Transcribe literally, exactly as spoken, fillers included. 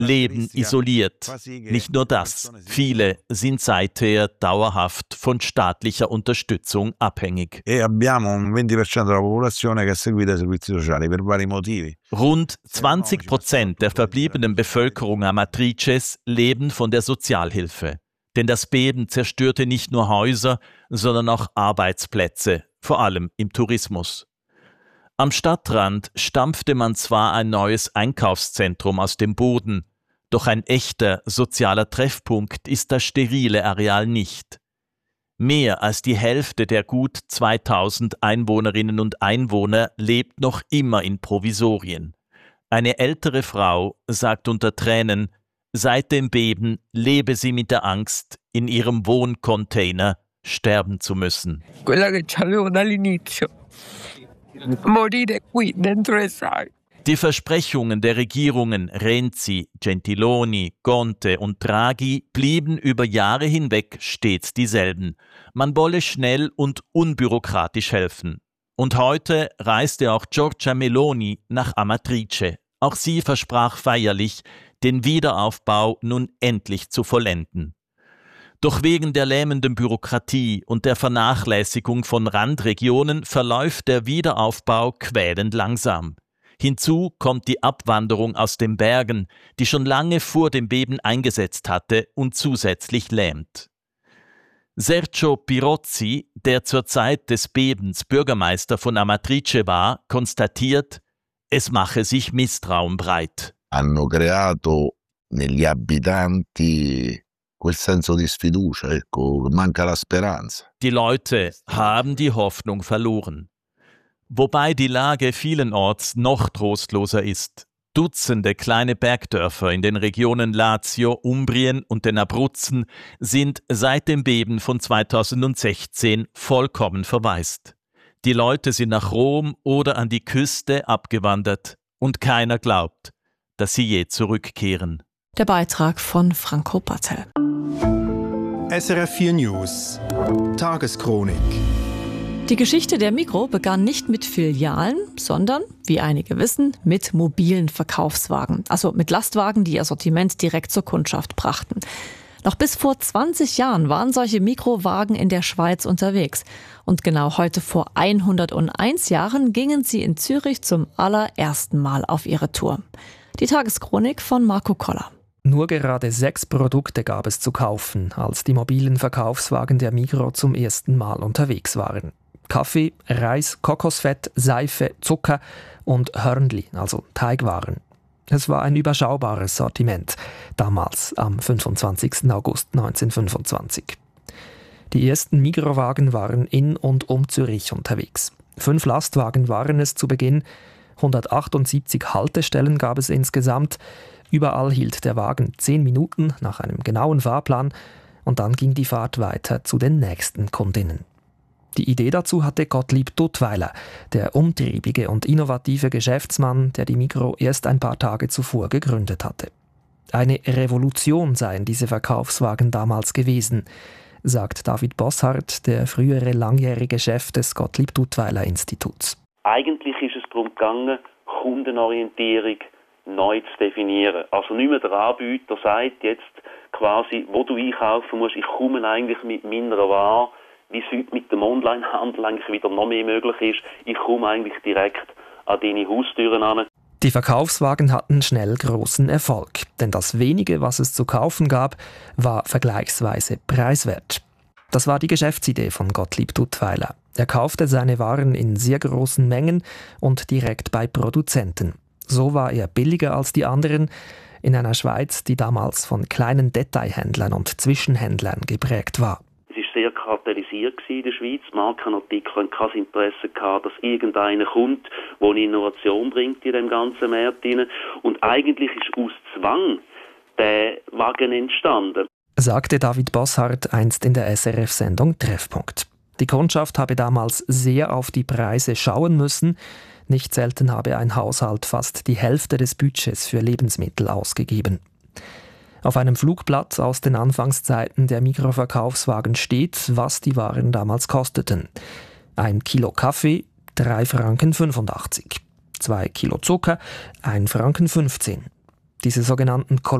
leben isoliert. Nicht nur das, viele sind seither dauerhaft von staatlicher Unterstützung abhängig. E abbiamo un venti per cento della popolazione che è seguita ai servizi sociali per vari motivi. Rund zwanzig Prozent der verbliebenen Bevölkerung Amatrices leben von der Sozialhilfe. Denn das Beben zerstörte nicht nur Häuser, sondern auch Arbeitsplätze, vor allem im Tourismus. Am Stadtrand stampfte man zwar ein neues Einkaufszentrum aus dem Boden, doch ein echter sozialer Treffpunkt ist das sterile Areal nicht. Mehr als die Hälfte der gut zweitausend Einwohnerinnen und Einwohner lebt noch immer in Provisorien. Eine ältere Frau sagt unter Tränen, seit dem Beben lebe sie mit der Angst, in ihrem Wohncontainer sterben zu müssen. Quella che c'avevo dall'inizio. Morire qui dentro le sale. Die Versprechungen der Regierungen Renzi, Gentiloni, Conte und Draghi blieben über Jahre hinweg stets dieselben. Man wolle schnell und unbürokratisch helfen. Und heute reiste auch Giorgia Meloni nach Amatrice. Auch sie versprach feierlich, den Wiederaufbau nun endlich zu vollenden. Doch wegen der lähmenden Bürokratie und der Vernachlässigung von Randregionen verläuft der Wiederaufbau quälend langsam. Hinzu kommt die Abwanderung aus den Bergen, die schon lange vor dem Beben eingesetzt hatte und zusätzlich lähmt. Sergio Pirozzi, der zur Zeit des Bebens Bürgermeister von Amatrice war, konstatiert, es mache sich Misstrauen breit. Hanno creato negli abitanti quel senso di sfiducia, ecco, manca la speranza. Die Leute haben die Hoffnung verloren. Wobei die Lage vielenorts noch trostloser ist. Dutzende kleine Bergdörfer in den Regionen Lazio, Umbrien und den Abruzzen sind seit dem Beben von zweitausendsechzehn vollkommen verwaist. Die Leute sind nach Rom oder an die Küste abgewandert und keiner glaubt, dass sie je zurückkehren. Der Beitrag von Franco Battel. S R F vier News Tageschronik. Die Geschichte der Migros begann nicht mit Filialen, sondern, wie einige wissen, mit mobilen Verkaufswagen. Also mit Lastwagen, die ihr Sortiment direkt zur Kundschaft brachten. Noch bis vor zwanzig Jahren waren solche Mikrowagen in der Schweiz unterwegs. Und genau heute vor hunderteins Jahren gingen sie in Zürich zum allerersten Mal auf ihre Tour. Die Tageschronik von Marco Koller. Nur gerade sechs Produkte gab es zu kaufen, als die mobilen Verkaufswagen der Migros zum ersten Mal unterwegs waren. Kaffee, Reis, Kokosfett, Seife, Zucker und Hörnli, also Teigwaren. Es war ein überschaubares Sortiment, damals am fünfundzwanzigsten August neunzehnhundertfünfundzwanzig. Die ersten Migros-Wagen waren in und um Zürich unterwegs. Fünf Lastwagen waren es zu Beginn, hundertachtundsiebzig Haltestellen gab es insgesamt. Überall hielt der Wagen zehn Minuten nach einem genauen Fahrplan und dann ging die Fahrt weiter zu den nächsten Kundinnen. Die Idee dazu hatte Gottlieb Duttweiler, der umtriebige und innovative Geschäftsmann, der die Migros erst ein paar Tage zuvor gegründet hatte. Eine Revolution seien diese Verkaufswagen damals gewesen, sagt David Bosshardt, der frühere langjährige Chef des Gottlieb Duttweiler Instituts. Eigentlich ist es darum gegangen, Kundenorientierung neu zu definieren. Also nicht mehr der Anbieter sagt jetzt quasi, wo du einkaufen musst, ich komme eigentlich mit meiner Ware, wie es heute mit dem Onlinehandel eigentlich wieder noch mehr möglich ist, ich komme eigentlich direkt an deine Haustüren an. Die Verkaufswagen hatten schnell großen Erfolg, denn das wenige, was es zu kaufen gab, war vergleichsweise preiswert. Das war die Geschäftsidee von Gottlieb Duttweiler. Er kaufte seine Waren in sehr großen Mengen und direkt bei Produzenten. So war er billiger als die anderen in einer Schweiz, die damals von kleinen Detailhändlern und Zwischenhändlern geprägt war. Es war sehr kartellisiert in der Schweiz. Markenartikel hatten kein Interesse gehabt, dass irgendeiner kommt, der eine Innovation bringt in dem ganzen Markt. Und eigentlich ist aus Zwang der Wagen entstanden, sagte David Bosshardt einst in der S R F-Sendung Treffpunkt. Die Kundschaft habe damals sehr auf die Preise schauen müssen. Nicht selten habe ein Haushalt fast die Hälfte des Budgets für Lebensmittel ausgegeben. Auf einem Flugblatt aus den Anfangszeiten der Migros-Verkaufswagen steht, was die Waren damals kosteten. Ein Kilo Kaffee, drei Franken fünfundachtzig. Zwei Kilo Zucker, ein Franken fünfzehn. Diese sogenannten